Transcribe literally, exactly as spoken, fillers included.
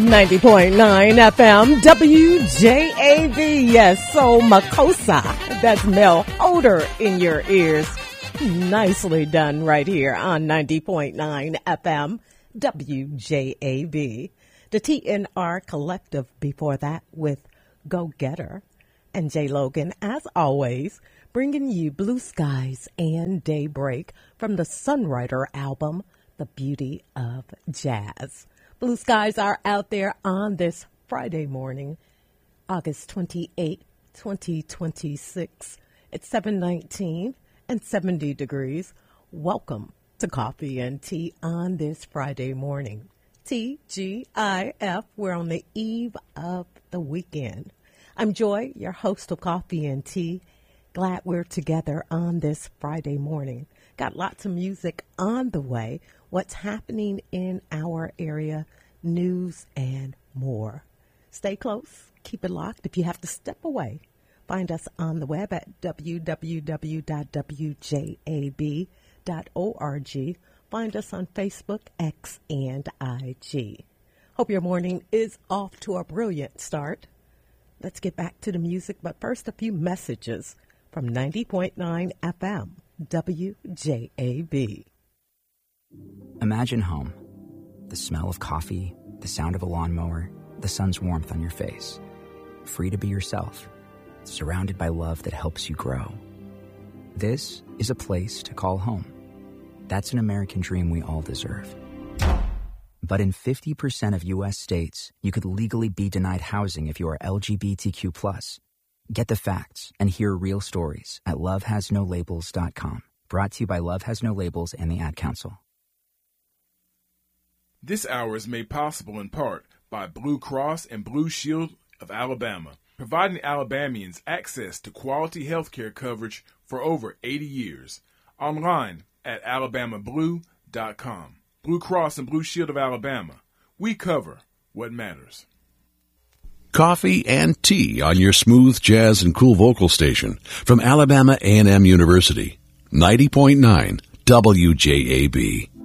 ninety point nine F M, W J A B. Yes, so Makosa. That's Mel Holder in your ears. Nicely done right here on ninety point nine F M, W J A B. The T N R Collective before that with Go Getter. And Jay Logan, as always, bringing you Blue Skies and Daybreak from the Sunwriter album, The Beauty of Jazz. Blue skies are out there on this Friday morning, August twenty-eighth, twenty twenty-six. It's seven nineteen and seventy degrees. Welcome to Coffee and Tea on this Friday morning. T G I F, we're on the eve of the weekend. I'm Joy, your host of Coffee and Tea. Glad we're together on this Friday morning. Got lots of music on the way, what's happening in our area, news, and more. Stay close, keep it locked. If you have to step away, find us on the web at w w w dot w j a b dot org. Find us on Facebook, X, and I G. Hope your morning is off to a brilliant start. Let's get back to the music, but first a few messages from ninety point nine F M, W J A B. Imagine home. The smell of coffee, the sound of a lawnmower, the sun's warmth on your face. Free to be yourself, surrounded by love that helps you grow. This is a place to call home. That's an American dream we all deserve. But in fifty percent of U S states, you could legally be denied housing if you are L G B T Q plus. Get the facts and hear real stories at love has no labels dot com. Brought to you by Love Has No Labels and the Ad Council. This hour is made possible in part by Blue Cross and Blue Shield of Alabama, providing Alabamians access to quality health care coverage for over eighty years. Online at alabama blue dot com. Blue Cross and Blue Shield of Alabama. We cover what matters. Coffee and tea on your smooth jazz and cool vocal station from Alabama A and M University. ninety point nine W J A B.